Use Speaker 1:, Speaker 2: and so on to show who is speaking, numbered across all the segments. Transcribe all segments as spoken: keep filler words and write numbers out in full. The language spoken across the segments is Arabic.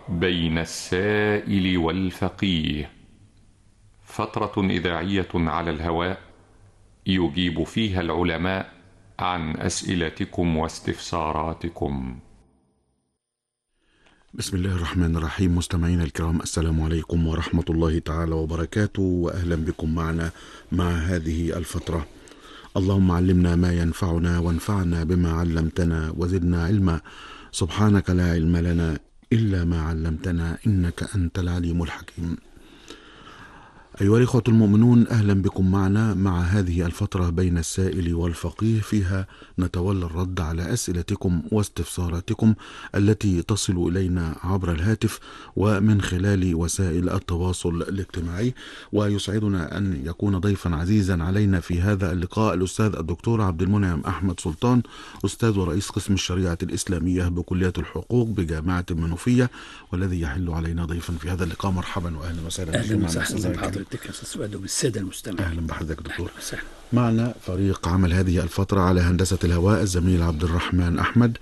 Speaker 1: بين السائل والفقيه، فترة إذاعية على الهواء يجيب فيها العلماء عن أسئلتكم واستفساراتكم.
Speaker 2: بسم الله الرحمن الرحيم. مستمعينا الكرام، السلام عليكم ورحمة الله تعالى وبركاته، وأهلا بكم معنا مع هذه الفترة. اللهم علمنا ما ينفعنا وانفعنا بما علمتنا وزدنا علما. سبحانك لا علم لنا إلا ما علمتنا إنك أنت العليم الحكيم. أيها الإخوة المؤمنون، أهلا بكم معنا مع هذه الفترة بين السائل والفقيه، فيها نتولى الرد على أسئلتكم واستفساراتكم التي تصل إلينا عبر الهاتف ومن خلال وسائل التواصل الاجتماعي. ويسعدنا أن يكون ضيفا عزيزا علينا في هذا اللقاء الأستاذ الدكتور عبد المنعم أحمد سلطان، أستاذ ورئيس قسم الشريعة الإسلامية بكلية الحقوق بجامعة المنوفية، والذي يحل علينا ضيفا في هذا اللقاء. مرحبا وأهلا وسهلا.
Speaker 3: أهلا وسهلا بحضرتك يا أستاذ سعد وبالسادة المستمعين.
Speaker 2: أهلا بحضرتك دكتور. معنا فريق عمل هذه الفترة على هندسة الهواء الزميل عبد الرحمن أحمد،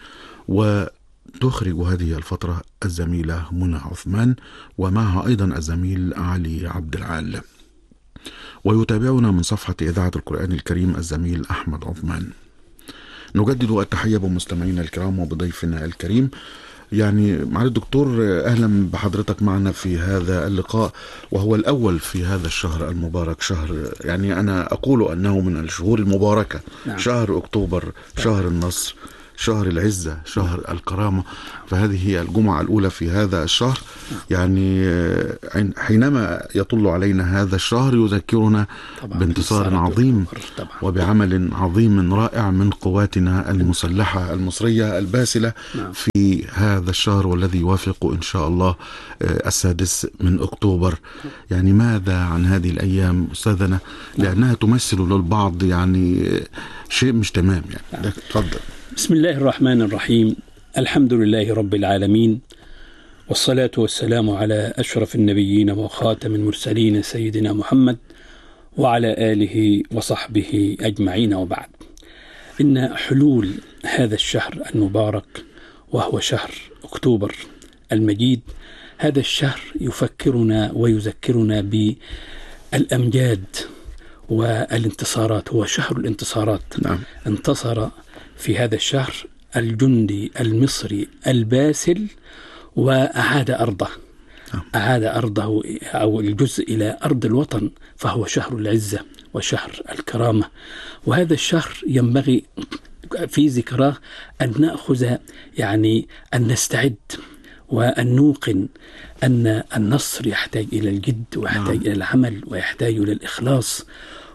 Speaker 2: وتخرج هذه الفترة الزميلة منى عثمان، ومعها أيضا الزميل علي عبد العال، ويتابعنا من صفحة إذاعة القرآن الكريم الزميل أحمد عثمان. نجدد التحية بمستمعينا الكرام وبضيفنا الكريم. يعني معالي الدكتور، أهلا بحضرتك معنا في هذا اللقاء، وهو الأول في هذا الشهر المبارك، شهر يعني أنا أقول أنه من الشهور المباركة. نعم. شهر أكتوبر، شهر النصر، شهر العزة، شهر الكرامة. فهذه هي الجمعة الأولى في هذا الشهر. يعني حينما يطل علينا هذا الشهر يذكرنا بانتصار عظيم وبعمل عظيم رائع من قواتنا المسلحة المصرية الباسلة في هذا الشهر، والذي يوافق إن شاء الله السادس من أكتوبر. يعني ماذا عن هذه الأيام أستاذنا، لأنها تمثل للبعض يعني شيء مش تمام. يعني تفضل.
Speaker 3: بسم الله الرحمن الرحيم. الحمد لله رب العالمين، والصلاة والسلام على أشرف النبيين وخاتم المرسلين سيدنا محمد وعلى آله وصحبه أجمعين، وبعد. إن حلول هذا الشهر المبارك وهو شهر أكتوبر المجيد، هذا الشهر يفكرنا ويذكرنا بالأمجاد والانتصارات. هو شهر الانتصارات. نعم. انتصر في هذا الشهر الجندي المصري الباسل وأعاد أرضه أعاد أرضه أو الجزء إلى أرض الوطن، فهو شهر العزة وشهر الكرامة. وهذا الشهر ينبغي في ذكراه أن نأخذ يعني أن نستعد وأن نوقن أن النصر يحتاج إلى الجد ويحتاج إلى العمل ويحتاج إلى الإخلاص.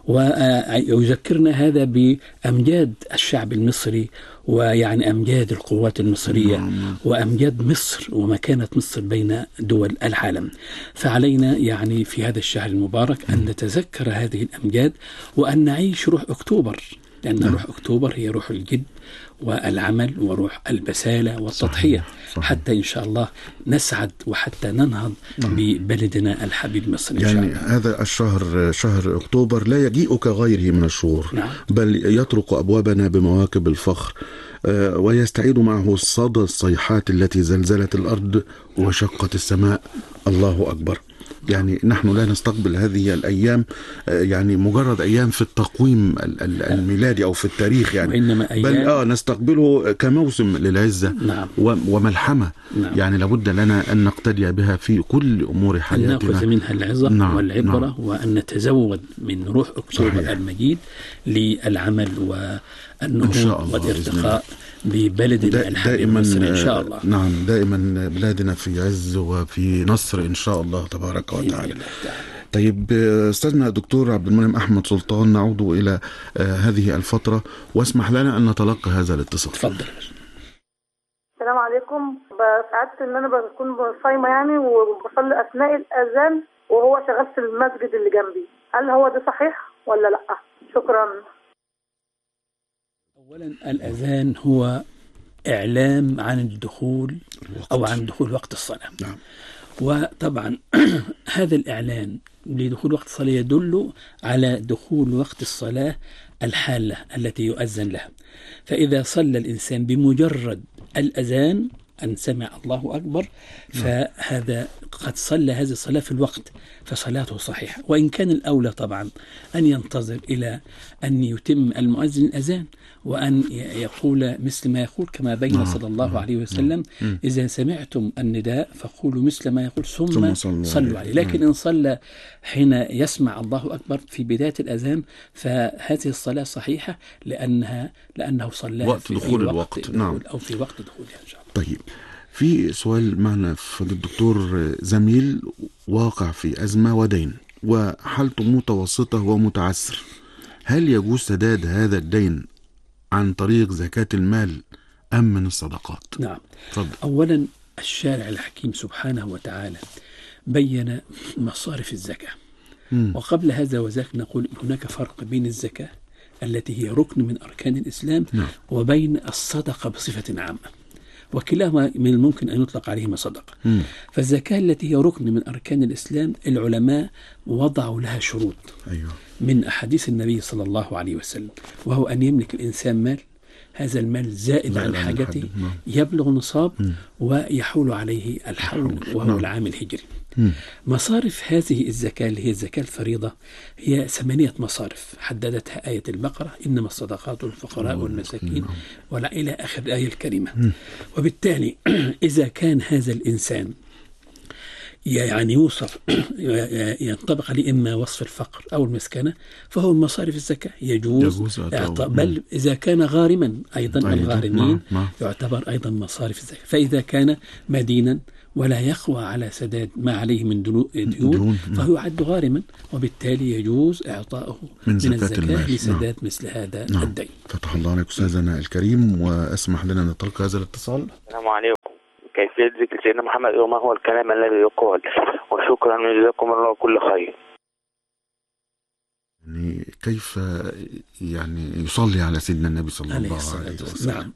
Speaker 3: ويذكرنا هذا بأمجاد الشعب المصري، ويعني أمجاد القوات المصرية وأمجاد مصر ومكانة مصر بين دول العالم. فعلينا يعني في هذا الشهر المبارك أن نتذكر هذه الأمجاد وأن نعيش روح أكتوبر، لأن روح أكتوبر هي روح الجد والعمل وروح البسالة والتضحية. صحيح. صحيح. حتى إن شاء الله نسعد وحتى ننهض نعم. ببلدنا الحبيب مصر إن
Speaker 2: يعني
Speaker 3: شاء الله.
Speaker 2: هذا الشهر شهر أكتوبر لا يجيء كغيره من الشهور. نعم. بل يطرق أبوابنا بمواكب الفخر، ويستعيد معه صدى الصيحات التي زلزلت الأرض وشقت السماء. الله أكبر. يعني نحن لا نستقبل هذه الأيام يعني مجرد أيام في التقويم الميلادي أو في التاريخ، يعني بل آه نستقبله كموسم للعزة. نعم. وملحمة. نعم. يعني لابد لنا أن نقتدي بها في كل أمور حياتنا،
Speaker 3: أن نأخذ منها العظة. نعم. والعبرة. نعم. وأن نتزود من روح أكتوبر. صحيح. المجيد للعمل والنهوض والارتقاء ببلدنا الحبيب مصر إن شاء الله.
Speaker 2: نعم، دائما بلادنا في عز وفي نصر إن شاء الله تبارك وتعالى. طيب أستاذنا دكتور عبد المنعم أحمد سلطان، نعود إلى هذه الفترة، واسمح لنا أن نتلقى هذا الاتصال.
Speaker 3: تفضل.
Speaker 4: السلام عليكم. سعدت إن أنا بكون صايمة يعني وبصلي أثناء الأذان وهو شغال في المسجد اللي جنبي، هل هو ده صحيح ولا لأ؟ شكرا.
Speaker 3: أولا الأذان هو إعلام عن الدخول أو عن دخول وقت الصلاة. نعم. وطبعا هذا الإعلان لدخول وقت الصلاة يدل على دخول وقت الصلاة الحالة التي يؤذن لها. فإذا صلى الإنسان بمجرد الأذان أن سمع الله أكبر فهذا قد صلى هذه الصلاة في الوقت فصلاته صحيحة. وإن كان الأولى طبعا أن ينتظر إلى أن يتم المؤذن الأذان وأن يقول مثل ما يقول كما بين صلى الله عليه وسلم إذا سمعتم النداء فقولوا مثل ما يقول ثم صلوا عليه. لكن إن صلى حين يسمع الله أكبر في بداية الأذان فهذه الصلاة صحيحة لأنها لأنه صلى
Speaker 2: وقت
Speaker 3: في
Speaker 2: دخول
Speaker 3: وقت
Speaker 2: الوقت
Speaker 3: دخول
Speaker 2: نعم
Speaker 3: أو في وقت دخولها إن شاء الله.
Speaker 2: طيب في سؤال معنا فضل الدكتور، زميل واقع في أزمة ودين وحالته متوسطة ومتعسر، هل يجوز سداد هذا الدين عن طريق زكاة المال أم من الصدقات؟
Speaker 3: نعم.
Speaker 2: فضل.
Speaker 3: أولا الشارع الحكيم سبحانه وتعالى بين مصارف الزكاة م. وقبل هذا وذاك نقول هناك فرق بين الزكاة التي هي ركن من أركان الإسلام نعم. وبين الصدقة بصفة عامة، وكلاهما من الممكن أن يطلق عليهما صدقة. م. فالزكاة التي هي ركن من أركان الإسلام العلماء وضعوا لها شروط أيوة. من أحاديث النبي صلى الله عليه وسلم، وهو أن يملك الإنسان مال، هذا المال زائد عن حاجته يبلغ نصاب م. ويحول عليه الحول وهو نعم. العام الهجري. م. مصارف هذه الزكاة اللي هي الزكاة الفريضة هي ثمانية مصارف حددتها آية البقرة إنما الصدقات للفقراء والمساكين ولا إلى آخر الآية الكريمة. م. وبالتالي إذا كان هذا الإنسان يعني يوصف ينطبق عليه إما وصف الفقر أو المسكنة فهو مصارف الزكاة يجوز إعطاء، بل إذا كان غارما أيضا الغارمين يعتبر أيضا مصارف الزكاة. فإذا كان مدينا ولا يقوى على سداد ما عليه من ديون فهو يعد غارما، وبالتالي يجوز إعطاؤه من, من الزكاة لسداد نعم. مثل هذا نعم. الدين. فتح
Speaker 2: الله عليك أستاذنا الكريم، وأسمح لنا نتلقى هذا الاتصال.
Speaker 5: السلام عليكم. كيفية ذكر سيدنا محمد وما هو الكلام الذي يقال؟ وشكرا وجزاكم الله كل خير.
Speaker 2: يعني كيف يعني يصلي على سيدنا النبي صلى الله عليه وسلم؟
Speaker 3: نعم.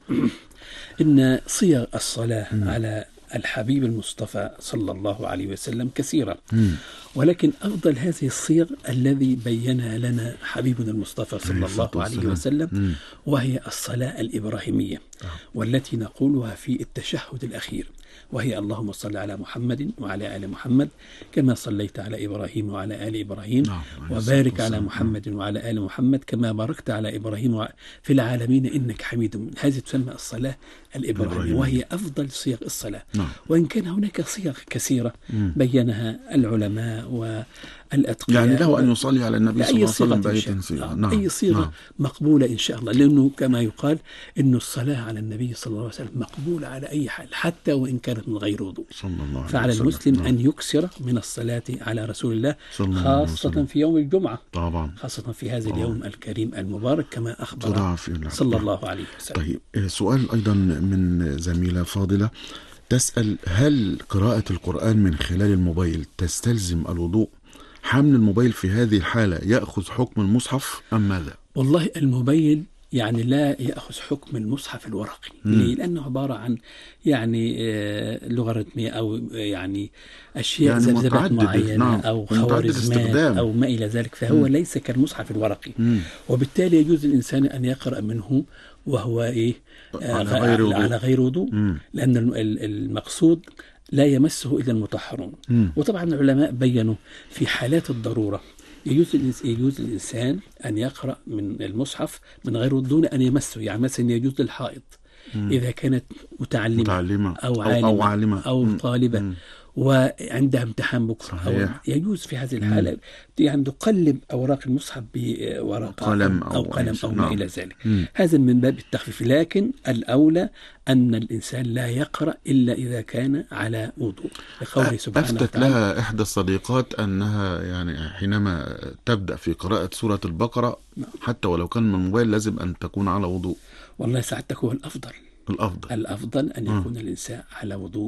Speaker 3: إن صيغ الصلاة م. على الحبيب المصطفى صلى الله عليه وسلم كثيرة، م. ولكن أفضل هذه الصيغ الذي بينها لنا حبيبنا المصطفى صلى الله عليه وسلم م. وهي الصلاة الإبراهيمية آه. والتي نقولها في التشهد الأخير، وهي اللهم صل على محمد وعلى آل محمد كما صليت على إبراهيم وعلى آل إبراهيم نعم. وبارك على محمد وعلى آل محمد كما باركت على إبراهيم في العالمين إنك حميد مجيد. هذه تسمى الصلاة الإبراهيمية وهي أفضل صيغ الصلاة نعم. وإن كان هناك صيغ كثيرة م. بينها العلماء والأتقياء،
Speaker 2: يعني له أن يصلي على النبي صلى الله عليه وسلم بأي صيغة
Speaker 3: نعم. أي صيغة نعم. مقبولة إن شاء الله، لأنه كما يقال إنه الصلاة على النبي صلى الله عليه وسلم مقبولة على أي حال حتى وإن كانت من غير وضوء. فعلى المسلم نعم. أن يكسر من الصلاة على رسول الله خاصة في يوم الجمعة طبعا. خاصة في هذا طبعا. اليوم الكريم المبارك كما أخبر صلى الله عليه وسلم.
Speaker 2: طيب سؤال أيضا من زميلة فاضلة تسأل: هل قراءة القرآن من خلال الموبايل تستلزم الوضوء؟ حمل الموبايل في هذه الحالة يأخذ حكم المصحف أم ماذا؟
Speaker 3: والله الموبايل يعني لا يأخذ حكم المصحف الورقي. ليه؟ لأنه عبارة عن يعني آه لوغاريتمية أو يعني أشياء يعني ذبذبات معينة نعم. أو خوارزمات أو ما إلى ذلك، فهو مم. ليس كالمصحف الورقي مم. وبالتالي يجوز الإنسان أن يقرأ منه وهو إيه آه على غير وضوء, على غير وضوء. لأن المقصود لا يمسه إلا المطهرون. مم. وطبعا العلماء بيّنوا في حالات الضرورة يجوز يجوز الإنسان أن يقرأ من المصحف من غير دون أن يمسه، يعني مثلا يجوز للحائض مم. إذا كانت متعلمة, متعلمة أو, عالمة أو, عالمة أو مم. طالبة مم. وعندها امتحان بكرة أو يجوز في هذه الحالة مم. يعني تقلب أوراق المصحف بورقة
Speaker 2: قلم
Speaker 3: أو, أو قلم أو ما إلى ذلك. مم. هذا من باب التخفيف، لكن الأولى أن الإنسان لا يقرأ إلا إذا كان على وضوء لقوله سبحانه وتعالى.
Speaker 2: أفتت لها إحدى الصديقات أنها يعني حينما تبدأ في قراءة سورة البقرة حتى ولو كان من الموبايل لازم أن تكون على وضوء.
Speaker 3: والله سعادتك هو الأفضل
Speaker 2: الأفضل
Speaker 3: الأفضل أن يكون م. الإنسان على وضوء،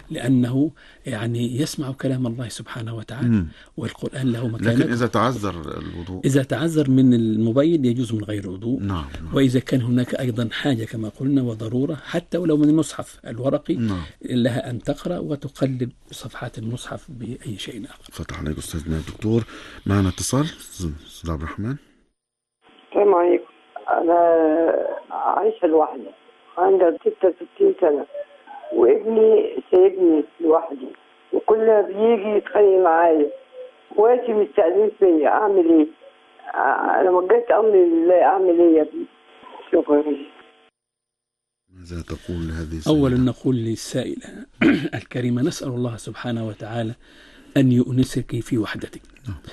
Speaker 3: لأنه يعني يسمع كلام الله سبحانه وتعالى م. والقرآن له مكانة.
Speaker 2: لكن إذا تعذر الوضوء
Speaker 3: إذا تعذر من الموبايل يجوز من غير وضوء نعم. نعم. وإذا كان هناك أيضا حاجة كما قلنا وضرورة حتى ولو من المصحف الورقي نعم. لها أن تقرأ وتقلب صفحات المصحف بأي شيء آخر.
Speaker 2: فتح عليك أستاذنا الدكتور. معنا اتصال أستاذ عبد الرحمن.
Speaker 6: السلام عليكم. أنا عايشة لوحدي عندها ستة وستين سنة وابني سايبني لوحدي، وكل ما بيجي يتخانق معايا واجي مستأذن فيا، أعمل إيه؟ أنا وجهت أمري لله، أعمل إيه يا ابني؟ شكرا.
Speaker 2: ماذا تقول لهذه السائلة؟
Speaker 3: أولا نقول للسائلة الكريمة نسأل الله سبحانه وتعالى أن يؤنسك في وحدتك،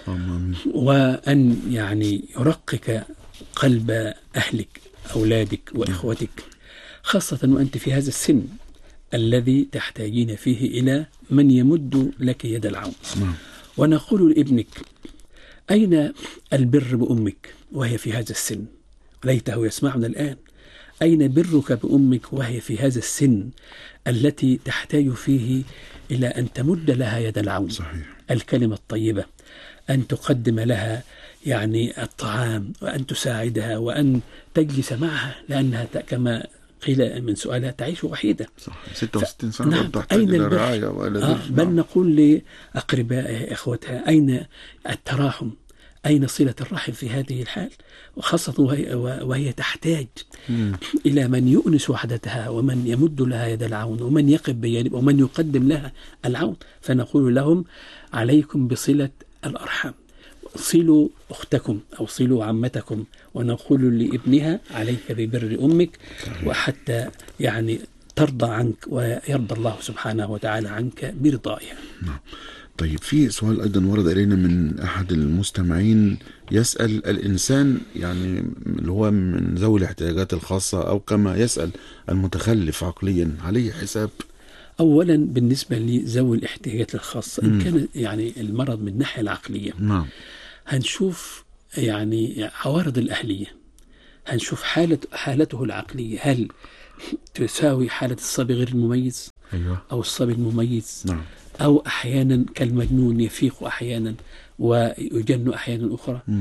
Speaker 3: وأن يعني يرقق قلب أهلك أولادك وإخوتك، خاصة وأنت في هذا السن الذي تحتاجين فيه إلى من يمد لك يد العون. ونقول لابنك أين البر بأمك وهي في هذا السن؟ ليته يسمعنا الآن. أين برك بأمك وهي في هذا السن التي تحتاج فيه إلى أن تمد لها يد العون؟
Speaker 2: صحيح.
Speaker 3: الكلمة الطيبة، أن تقدم لها يعني الطعام، وأن تساعدها، وأن تجلس معها، لأنها كما قيل من سؤالها تعيش وحيدة.
Speaker 2: صح. ستة وستين سنة
Speaker 3: نعم.
Speaker 2: تحتاج إلى رعاية وإلى
Speaker 3: آه. بل نقول لأقربائها إخوتها أين التراحم، أين صلة الرحم في هذه الحال، وخاصة وهي, وهي تحتاج مم. إلى من يؤنس وحدتها، ومن يمد لها يد العون، ومن يقف بجانب، ومن يقدم لها العون. فنقول لهم عليكم بصلة الأرحام، صلوا أختكم أو صلوا عمتكم. ونقول لابنها عليك ببر أمك، وحتى يعني ترضى عنك ويرضى الله سبحانه وتعالى عنك برضائها.
Speaker 2: نعم. طيب في سؤال أيضا ورد إلينا من أحد المستمعين، يسأل الإنسان يعني اللي هو من ذوي الاحتياجات الخاصة، أو كما يسأل المتخلف عقليا، عليه حساب؟
Speaker 3: أولا بالنسبة لذوي الاحتياجات الخاصة، إن كان يعني المرض من الناحية العقلية،
Speaker 2: نعم،
Speaker 3: هنشوف يعني عوارض الأهلية، هنشوف حالة حالته العقلية هل تساوي حالة الصبي غير المميز،
Speaker 2: أيوة.
Speaker 3: أو الصبي المميز،
Speaker 2: نعم.
Speaker 3: أو أحيانا كالمجنون يفيق أحيانا ويجن أحيانا أخرى.
Speaker 2: مم.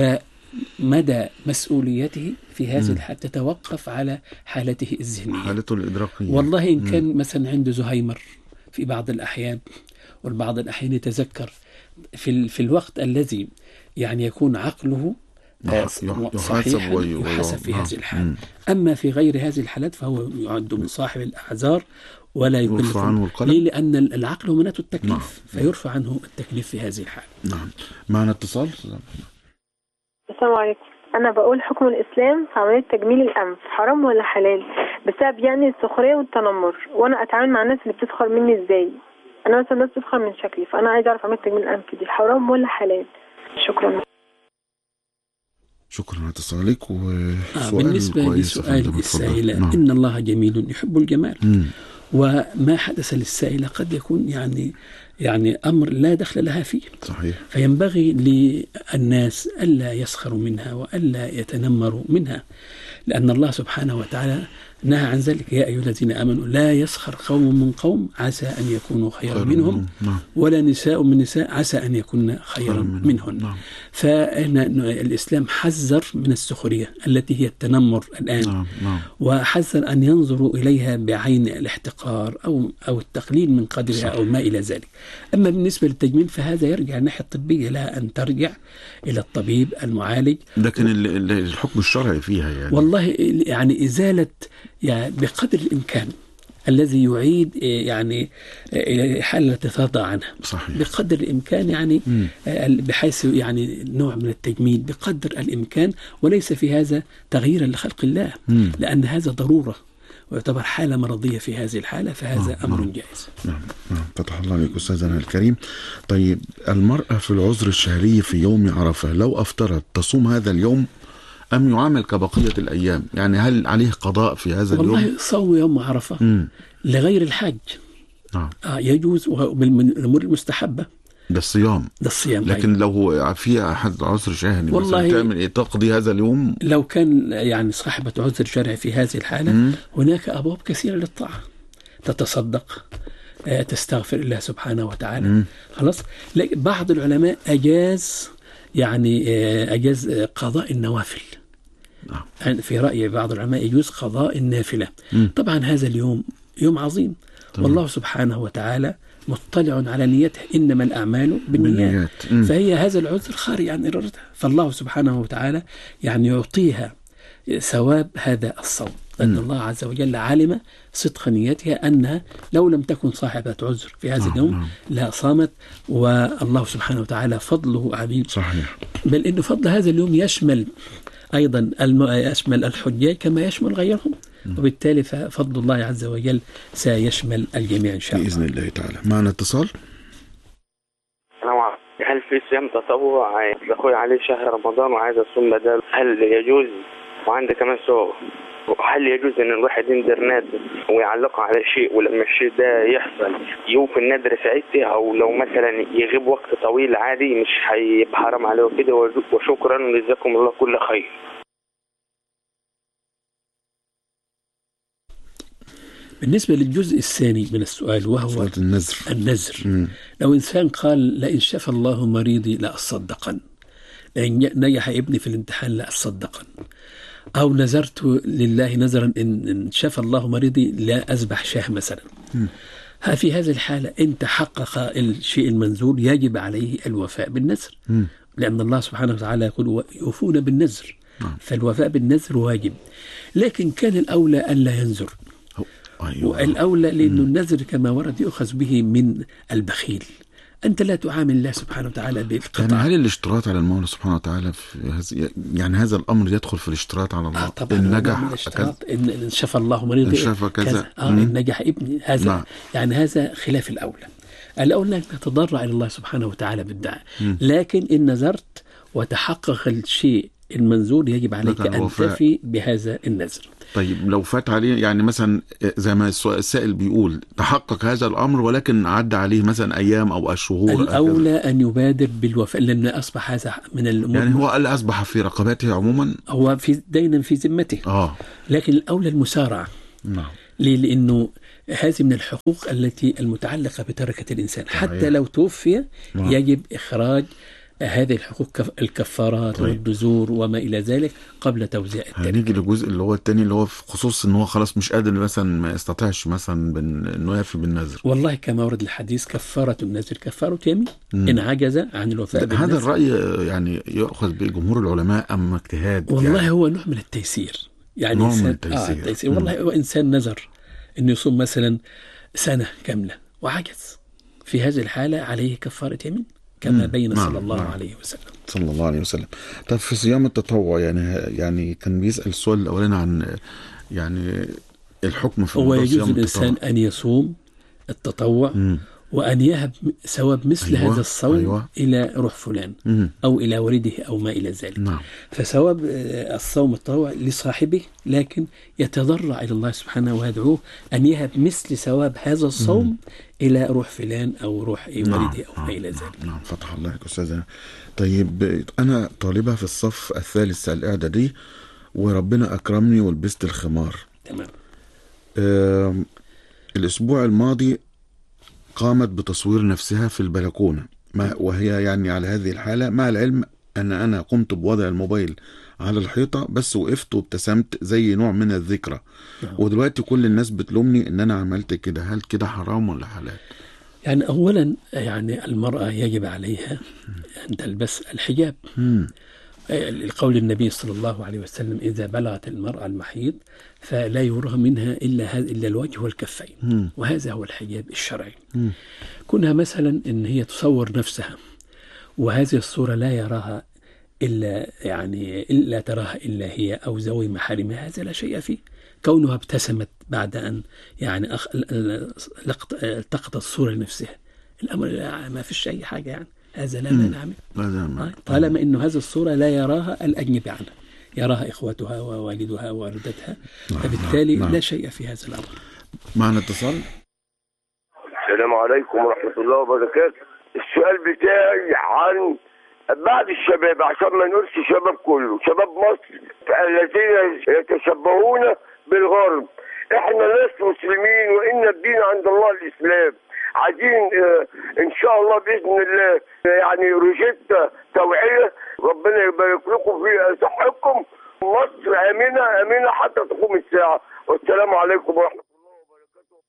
Speaker 3: فمدى مسؤوليته في هذه الحالة تتوقف على حالته الذهنية،
Speaker 2: حالته الإدراكية.
Speaker 3: والله إن
Speaker 2: مم.
Speaker 3: كان مثلا عنده زهايمر في بعض الأحيان، والبعض الأحيان يتذكر في, في الوقت الذي يعني يكون عقله
Speaker 2: صحيح
Speaker 3: يحاسب في هذه الحالة. أما في غير هذه الحالات فهو يعد من صاحب الأعذار ولا يكلف عنه القلم. ليه؟ لأن العقل مناة التكليف. نعم. فيرفع عنه التكليف في هذه الحالة.
Speaker 2: نعم. معنا اتصال.
Speaker 7: السلام عليكم. أنا بقول حكم الإسلام في عملية تجميل الأنف حرام ولا حلال، بسبب يعني السخرية والتنمر، وأنا أتعامل مع الناس اللي بتسخر مني إزاي؟ أنا مثلا الناس بتسخر من شكلي، فأنا عايز أعرف عملية تجميل الأنف دي حرام ولا حلال؟ شكرا.
Speaker 2: شكرا على اتصالك.
Speaker 3: آه بالنسبة لسؤال السائلة، نعم. إن الله جميل يحب الجمال.
Speaker 2: مم.
Speaker 3: وما حدث للسائلة قد يكون يعني يعني أمر لا دخل لها فيه.
Speaker 2: صحيح.
Speaker 3: فينبغي للناس ألا يسخروا منها وألا يتنمروا منها، لأن الله سبحانه وتعالى نهى عن ذلك. يا أيها الذين آمنوا لا يسخر قوم من قوم عسى أن يكونوا خيرا منهم،
Speaker 2: نعم. ولا
Speaker 3: نساء من نساء عسى أن يكون خيرا منهن.
Speaker 2: نعم.
Speaker 3: فالإسلام حذر من السخرية التي هي التنمر الآن.
Speaker 2: نعم. نعم.
Speaker 3: وحذر أن ينظروا إليها بعين الاحتقار أو أو التقليل من قدرها. صح. أو ما إلى ذلك. أما بالنسبة للتجميل فهذا يرجع الناحية الطبية، لها أن ترجع إلى الطبيب المعالج.
Speaker 2: لكن الحكم الشرعي فيها يعني
Speaker 3: والله يعني إزالة يعني بقدر الإمكان الذي يعيد يعني حالة تتضع عنها.
Speaker 2: صحيح.
Speaker 3: بقدر الإمكان يعني م. بحيث يعني نوع من التجميل بقدر الإمكان، وليس في هذا تغييرا لخلق الله. م. لأن هذا ضرورة ويعتبر حالة مرضية في هذه الحالة، فهذا نعم. أمر نعم. جائز.
Speaker 2: نعم نعم. فتح الله عليك أستاذنا الكريم. طيب المرأة في العذر الشهري في يوم عرفة لو أفطرت تصوم هذا اليوم أم يعامل كبقية الأيام؟ يعني هل عليه قضاء في هذا اليوم؟
Speaker 3: والله صوم يوم عرفة م. لغير الحج
Speaker 2: نعم.
Speaker 3: آه يجوز، من الأمور المستحبة.
Speaker 2: ده الصيام.
Speaker 3: ده الصيام.
Speaker 2: لكن
Speaker 3: أيضا.
Speaker 2: لو في أحد عذر شهري والله تعمل إيه؟ تقضي هذا اليوم؟
Speaker 3: لو كان يعني صاحبة عذر شرعي في هذه الحالة م. هناك أبواب كثيرة للطاعة، تتصدق، تستغفر الله سبحانه وتعالى. م. خلاص. بعض العلماء أجاز يعني أجاز قضاء النوافل. نعم. في رأي بعض العلماء يجوز قضاء النافلة. م. طبعا هذا اليوم يوم عظيم. طبعا. والله سبحانه وتعالى مطلع على نيته، إنما الأعمال بالنيات. فهي هذا العذر خارج عن إرادتها، فالله سبحانه وتعالى يعني يعطيها ثواب هذا الصوم. لأن الله عز وجل علم صدق نيتها أنها لو لم تكن صاحبة عذر في هذا اليوم لا صامت. والله سبحانه وتعالى فضله عظيم
Speaker 2: صحيح،
Speaker 3: بل إنه فضل هذا اليوم يشمل أيضا يشمل الحجاج كما يشمل غيرهم، وبالتالي ففضل الله عز وجل سيشمل الجميع إن شاء الله
Speaker 2: بإذن الله تعالى. معنا اتصال.
Speaker 5: هل في صيام تطوع؟ أخوي عليه شهر رمضان وعايز أصوم بدل، هل يجوز؟ وعندي كمان سؤال، هل يجوز ان الواحد يندر نادر ويعلقه على شيء ولما الشيء ده يحصل يوفي النادر ساعتها، او لو مثلا يغيب وقت طويل عادي مش هيبقى حرام عليه وكده؟ وشكرا وجزاكم الله كل خير.
Speaker 3: بالنسبة للجزء الثاني من السؤال وهو
Speaker 2: النذر
Speaker 3: النذر م. لو إنسان قال لئن شفى الله مريضي لأصدقن، لئن نجح ابني في الامتحان لأصدقن، أو نذرت لله نذرا إن شفى الله مريضي لا أذبح شاه مثلا. ها في هذه الحالة إن تحقق الشيء المنذور يجب عليه الوفاء بالنذر، لأن الله سبحانه وتعالى يقول يوفون بالنذر، فالوفاء بالنذر واجب. لكن كان الأولى ألا ينذر، أيوة. الأولى لأن النذر كما ورد يؤخذ به من البخيل. أنت لا تعامل الله سبحانه وتعالى بالقطع.
Speaker 2: يعني هل الاشتراط على المولى سبحانه وتعالى في هز... يعني هذا الأمر يدخل في الاشتراط على الله؟
Speaker 3: آه طبعا
Speaker 2: إن نجح
Speaker 3: الاشتراط إن, إن شفى الله مريض،
Speaker 2: إن شفى كذا, كذا.
Speaker 3: آه إن نجح ابني هذا. نعم. يعني هذا خلاف الأولى. الأولى أنك تتضرع إلى الله سبحانه وتعالى بالدعاء، لكن إن نذرت وتحقق الشيء المنذور يجب عليك أن تفي بهذا النذر.
Speaker 2: طيب لو فات عليه يعني مثلا زي ما السائل بيقول تحقق هذا الأمر ولكن عدى عليه مثلا أيام أو أشهر،
Speaker 3: الأولى أن يبادر بالوفاء، لأن أصبح هذا من الأمور.
Speaker 2: يعني هو قال أصبح في رقبته عموما،
Speaker 3: هو في دينا في ذمته. آه. لكن الأولى المسارعة. نعم. ليه؟ لأنه هذه من الحقوق التي المتعلقة بتركة الإنسان، حتى لو توفي نعم. يجب إخراج هذه الحقوق الكفارات طيب. والنذور وما إلى ذلك قبل توزيع التركة.
Speaker 2: هنيجي للجزء اللي هو الثاني اللي هو في خصوص إن هو خلاص مش قادر مثلا ما يستطيعش مثلا إنه يفي بالنذر.
Speaker 3: والله كما ورد الحديث كفارة النذر كفارة يمين إن عجز عن الوفاء بالنذر.
Speaker 2: هذا الرأي يعني يأخذ بجمهور العلماء أم اجتهاد؟
Speaker 3: والله
Speaker 2: يعني
Speaker 3: هو نوع من التيسير، يعني
Speaker 2: نوع
Speaker 3: إنسان
Speaker 2: من التيسير.
Speaker 3: آه التيسير. والله هو إنسان نذر إنه يصوم مثلا سنة كاملة وعجز، في هذه الحالة عليه كفارة يمين كما بين صلى نعم. الله نعم. عليه وسلم
Speaker 2: صلى الله عليه وسلم. طب في صيام التطوع يعني يعني كان بيسأل السؤال الأولاني عن يعني الحكم في
Speaker 3: هو يجوز الإنسان أن يصوم التطوع مم. وأن يهب ثواب مثل أيوة. هذا الصوم أيوة. إلى روح فلان مم. أو إلى والده أو ما إلى ذلك نعم. فثواب الصوم التطوع لصاحبه، لكن يتضرع إلى الله سبحانه ويدعوه أن يهب مثل ثواب هذا الصوم مم. إلى روح فلان أو روح والده نعم. أو ما إلى ذلك.
Speaker 2: نعم فتح الله عليك أستاذنا. طيب أنا طالبة في الصف الثالث الإعدادي وربنا أكرمني ولبست الخمار.
Speaker 3: تمام.
Speaker 2: آه الأسبوع الماضي قامت بتصوير نفسها في البلكونة وهي يعني على هذه الحالة، مع العلم أن أنا قمت بوضع الموبايل على الحيطة بس وقفت وابتسمت زي نوع من الذكرى. ودلوقتي كل الناس بتلومني أن أنا عملت كده، هل كده حرام ولا حلال؟
Speaker 3: يعني أولا يعني المرأة يجب عليها أن تلبس الحجاب لقول النبي صلى الله عليه وسلم إذا بلغت المرأة المحيض فلا يرى منها إلا إلا الوجه والكفين م. وهذا هو الحجاب الشرعي. م. كونها مثلا إن هي تصور نفسها وهذه الصورة لا يراها إلا يعني إلا تراها إلا هي أو ذوي محارمها، هذا لا شيء فيه. كونها ابتسمت بعد أن يعني أخ... التقط الصورة لنفسها، الأمر ما فيش أي حاجة، يعني هذا لا مانع منه طالما إنه هذه الصورة لا يراها الأجنبي عنها، يراها إخوتها ووالدها ووالدتها، فبالتالي نعم. لا شيء في هذا الأمر.
Speaker 2: معنا اتصال.
Speaker 8: السلام عليكم ورحمة الله وبركاته. السؤال بتاعي عن بعض الشباب، عشان ما نقولش شباب كله، شباب مصر الذين يتشبهون بالغرب. احنا ناس مسلمين وإن الدين عند الله الإسلام، عايزين ان شاء الله باذن الله يعني روجيتا توعيه، ربنا يبارك لكم في صحتكم. مصر امنه امنه حتى تقوم الساعه، والسلام عليكم ورحمه الله وبركاته.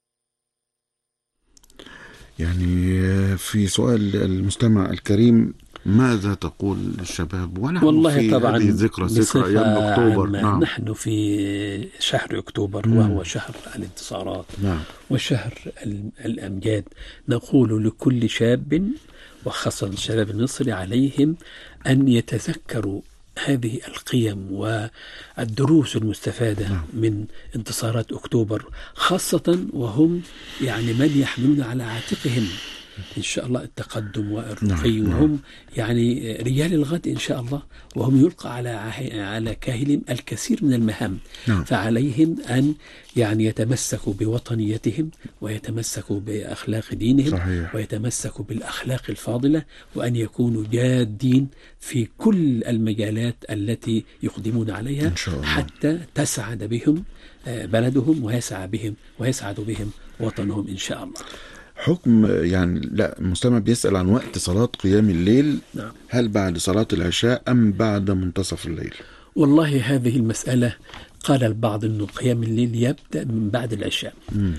Speaker 2: يعني في سؤال المستمع الكريم ماذا تقول للشباب ونحن
Speaker 3: والله
Speaker 2: في
Speaker 3: طبعا
Speaker 2: هذه الذكرى ذكرى أيام أكتوبر؟
Speaker 3: نعم. نحن في شهر أكتوبر مم. وهو شهر الانتصارات نعم. وشهر الأمجاد. نقول لكل شاب وخاصة الشباب المصري عليهم أن يتذكروا هذه القيم والدروس المستفادة نعم. من انتصارات أكتوبر، خاصة وهم يعني من يحملون على عاتقهم إن شاء الله التقدم والرقي نعم. وهم يعني رجال الغد إن شاء الله، وهم يلقى على على كاهلهم الكثير من المهام نعم. فعليهم أن يعني يتمسكوا بوطنيتهم ويتمسكوا بأخلاق دينهم صحيح. ويتمسكوا بالأخلاق الفاضلة، وأن يكونوا جادين في كل المجالات التي يقدمون عليها إن شاء الله. حتى تسعد بهم بلدهم ويسعد بهم ويسعد بهم وطنهم إن شاء الله.
Speaker 2: حكم يعني لا مستمع بيسأل عن وقت صلاة قيام الليل نعم. هل بعد صلاة العشاء أم بعد منتصف الليل؟
Speaker 3: والله هذه المسألة قال البعض أنه قيام الليل يبدأ من بعد العشاء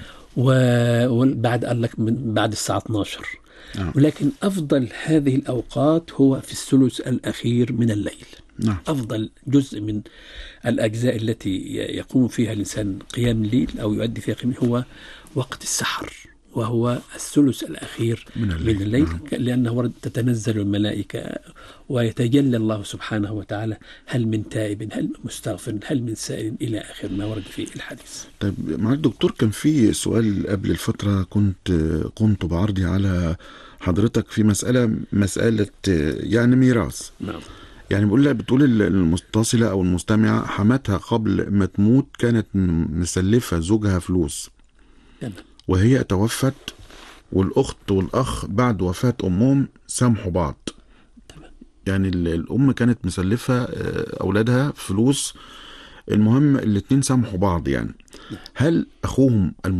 Speaker 3: وبعد قال لك من بعد الساعة اثني عشر نعم. ولكن أفضل هذه الأوقات هو في الثلث الأخير من الليل نعم. أفضل جزء من الأجزاء التي يقوم فيها الإنسان قيام الليل أو يؤدي فيها قيام هو وقت السحر، وهو الثلث الأخير من الليل, من الليل نعم. لأنه تتنزل الملائكة ويتجلى الله سبحانه وتعالى هل من تائب هل من مستغفر هل من سائل إلى آخر ما ورد في الحديث.
Speaker 2: طيب مع الدكتور كان في سؤال قبل الفترة كنت قمت بعرضي على حضرتك في مسألة مسألة يعني ميراث نعم. يعني بقول لها بتقول المتصلة أو المستمعة حماتها قبل ما تموت كانت مسلفة زوجها فلوس نعم. وهي توفت والأخت والأخ بعد وفاة أمهم سامحوا بعض تمام. يعني الأم كانت مسلفة أولادها فلوس، المهم الاتنين سامحوا بعض يعني. هل أخوهم